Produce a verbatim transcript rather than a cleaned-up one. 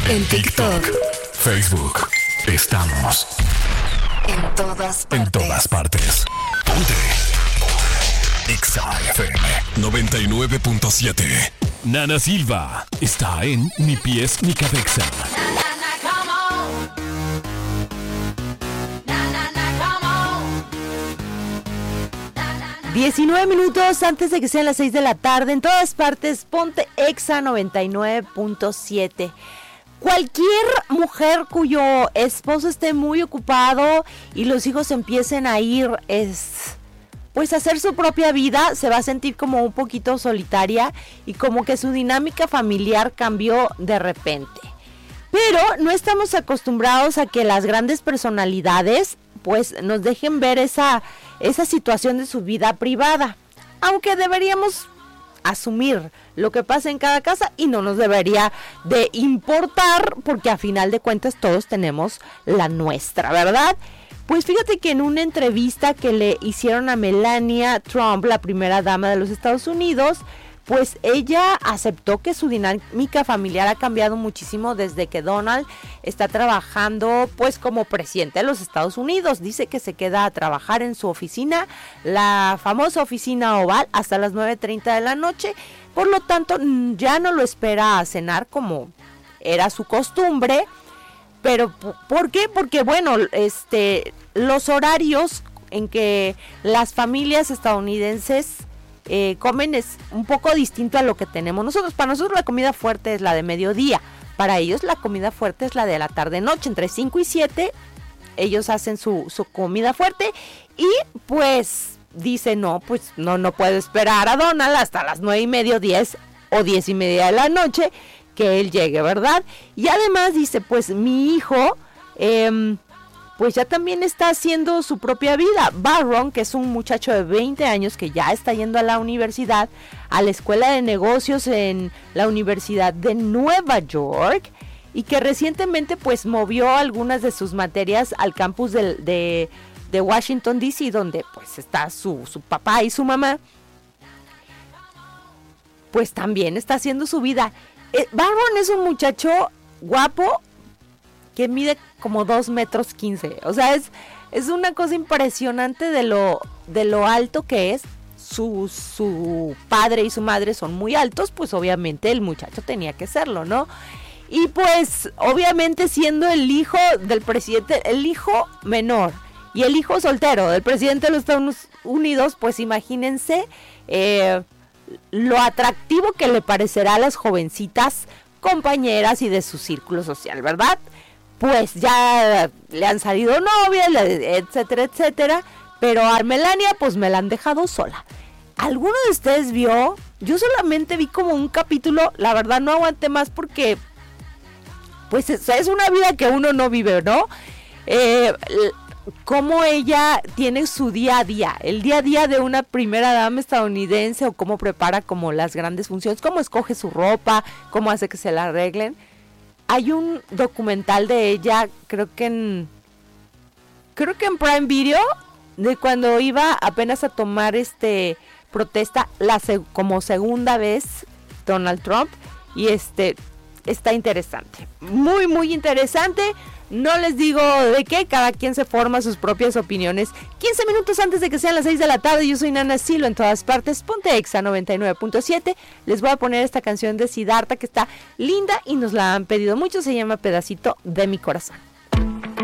En TikTok, Facebook, estamos en todas partes. En todas partes. Ponte Exa F M noventa y nueve punto siete. Nana Silva está en Ni Pies Ni Cabeza. diecinueve minutos antes de que sean las seis de la tarde, en todas partes, ponte Exa noventa y nueve punto siete. Cualquier mujer cuyo esposo esté muy ocupado y los hijos empiecen a ir, es, pues a hacer su propia vida, se va a sentir como un poquito solitaria y como que su dinámica familiar cambió de repente. Pero no estamos acostumbrados a que las grandes personalidades pues nos dejen ver esa, esa situación de su vida privada, aunque deberíamos asumir lo que pasa en cada casa y no nos debería de importar, porque a final de cuentas todos tenemos la nuestra, ¿verdad? Pues fíjate que en una entrevista que le hicieron a Melania Trump, la primera dama de los Estados Unidos, pues ella aceptó que su dinámica familiar ha cambiado muchísimo desde que Donald está trabajando pues como presidente de los Estados Unidos. Dice que se queda a trabajar en su oficina, la famosa oficina oval, hasta las nueve treinta de la noche. Por lo tanto, ya no lo espera a cenar como era su costumbre. Pero ¿por qué? Porque bueno, este, los horarios en que las familias estadounidenses Eh, comen es un poco distinto a lo que tenemos nosotros. Para nosotros la comida fuerte es la de mediodía, para ellos la comida fuerte es la de la tarde-noche, entre cinco y siete ellos hacen su, su comida fuerte y pues dice no, pues no, no puedo esperar a Donald hasta las nueve y media, diez o diez y media de la noche que él llegue, ¿verdad? Y además dice pues mi hijo eh, pues ya también está haciendo su propia vida. Barron, que es un muchacho de veinte años que ya está yendo a la universidad, a la escuela de negocios en la Universidad de Nueva York, y que recientemente pues movió algunas de sus materias al campus de, de, de Washington D C, donde pues está su, su papá y su mamá, pues también está haciendo su vida. Eh, Barron es un muchacho guapo, que mide como dos metros quince, o sea, es, es una cosa impresionante de lo, de lo alto que es. Su, su padre y su madre son muy altos, pues obviamente el muchacho tenía que serlo, ¿no? Y pues obviamente siendo el hijo del presidente, el hijo menor y el hijo soltero del presidente de los Estados Unidos, pues imagínense eh, lo atractivo que le parecerá a las jovencitas compañeras y de su círculo social, ¿verdad? Pues ya le han salido novias, etcétera, etcétera, pero a Melania pues me la han dejado sola. ¿Alguno de ustedes vio? Yo solamente vi como un capítulo, la verdad no aguanté más porque pues es, es una vida que uno no vive, ¿no? Eh, cómo ella tiene su día a día, el día a día de una primera dama estadounidense, o cómo prepara como las grandes funciones, cómo escoge su ropa, cómo hace que se la arreglen. Hay un documental de ella, creo que en creo que en Prime Video, de cuando iba apenas a tomar este protesta la seg- como segunda vez Donald Trump, y este está interesante, muy muy interesante. No les digo de qué, cada quien se forma sus propias opiniones. quince minutos antes de que sean las seis de la tarde, yo soy Nana Silva en todas partes, ponte Exa noventa y nueve punto siete. Les voy a poner esta canción de Siddhartha que está linda y nos la han pedido mucho, se llama Pedacito de mi Corazón.